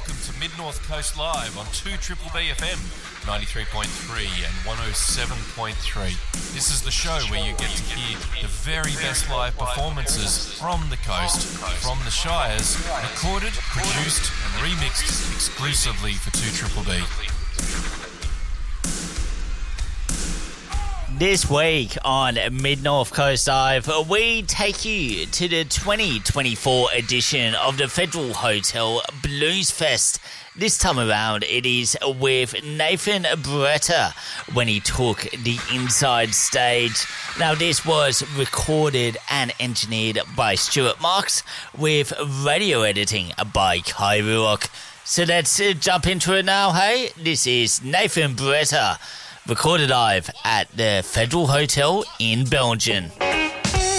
welcome to Mid-North Coast Live on 2 Triple B FM, 93.3 and 107.3. This is the show where you get to hear the very best live performances from the coast, from the Shires, recorded, produced and remixed exclusively for 2 Triple B. This week on Mid-North Coast Live, we take you to the 2024 edition of the Federal Hotel Blues Fest. This time around, it is with Nathan Bretta when he took the inside stage. Now, this was recorded and engineered by Stuart Marks with radio editing by Kai Ruok. So let's jump into it now, hey? This is Nathan Bretta, recorded live at the Federal Hotel in Belgium.